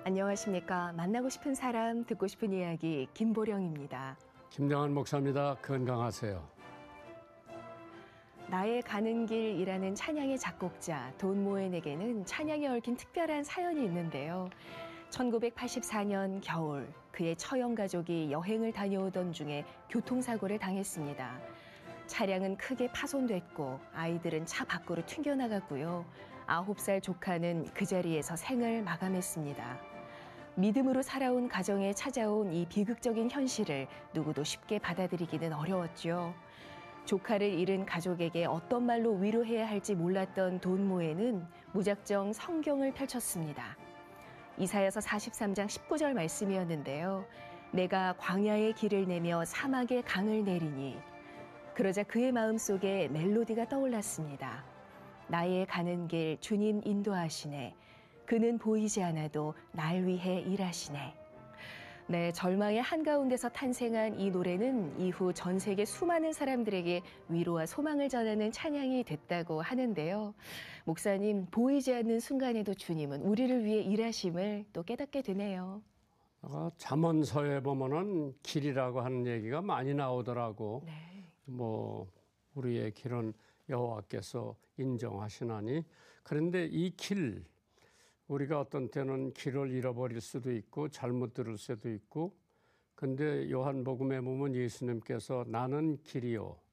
안녕하십니까. 만나고 싶은 사람, 듣고 싶은 이야기 김보령입니다. 김정한 목사입니다. 건강하세요. 나의 가는 길이라는 찬양의 작곡자 돈 모엔에게는 찬양에 얽힌 특별한 사연이 있는데요. 1984년 겨울 그의 처형 가족이 여행을 다녀오던 중에 교통사고를 당했습니다. 차량은 크게 파손됐고 아이들은 차 밖으로 튕겨나갔고요. 9살 조카는 그 자리에서 생을 마감했습니다. 믿음으로 살아온 가정에 찾아온 이 비극적인 현실을 누구도 쉽게 받아들이기는 어려웠죠. 조카를 잃은 가족에게 어떤 말로 위로해야 할지 몰랐던 돈 모에는 무작정 성경을 펼쳤습니다. 이사야서 43장 19절 말씀이었는데요. 내가 광야의 길을 내며 사막의 강을 내리니. 그러자 그의 마음속에 멜로디가 떠올랐습니다. 나의 가는 길 주님 인도하시네. 그는 보이지 않아도 날 위해 일하시네. 네, 절망의 한가운데서 탄생한 이 노래는 이후 전 세계 수많은 사람들에게 위로와 소망을 전하는 찬양이 됐다고 하는데요. 목사님, 보이지 않는 순간에도 주님은 우리를 위해 일하심을 또 깨닫게 되네요. 잠언서에 보면은 길이라고 하는 얘기가 많이 나오더라고. 네. 우리의 길은 여호와께서 인정하시나니. 그런데 이 길, 우리가 어떤 때는 길을 잃어버릴 수도 있고 잘못 들을 수도 있고, 근데 요한복음에 보면 예수님께서 나는 길이요